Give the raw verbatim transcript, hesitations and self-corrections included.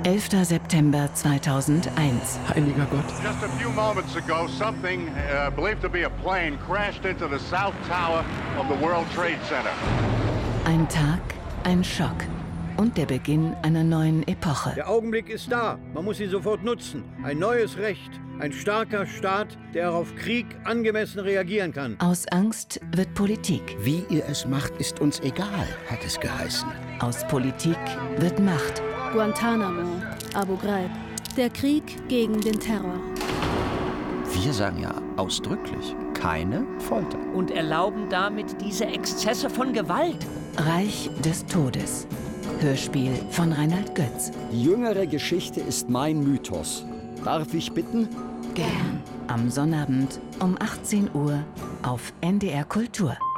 elfter September zweitausendeins. Heiliger Gott. Just a few moments ago, something uh, believed to be a plane crashed into the South Tower of the World Trade Center. Ein Tag, ein Schock und der Beginn einer neuen Epoche. Der Augenblick ist da. Man muss ihn sofort nutzen. Ein neues Recht. Ein starker Staat, der auf Krieg angemessen reagieren kann. Aus Angst wird Politik. Wie ihr es macht, ist uns egal, hat es geheißen. Aus Politik wird Macht. Guantanamo, Abu Ghraib. Der Krieg gegen den Terror. Wir sagen ja ausdrücklich, keine Folter. Und erlauben damit diese Exzesse von Gewalt. Reich des Todes. Hörspiel von Reinhard Götz. Die jüngere Geschichte ist mein Mythos. Darf ich bitten? Gern. Am Sonnabend um achtzehn Uhr auf N D R Kultur.